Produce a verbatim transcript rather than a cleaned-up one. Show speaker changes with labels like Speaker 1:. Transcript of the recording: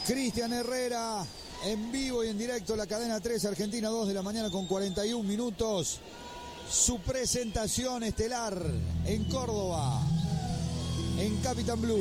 Speaker 1: Cristian Herrera, en vivo y en directo, la cadena tres, Argentina, dos de la mañana con cuarenta y un minutos. Su presentación estelar en Córdoba, en Capitán Blue.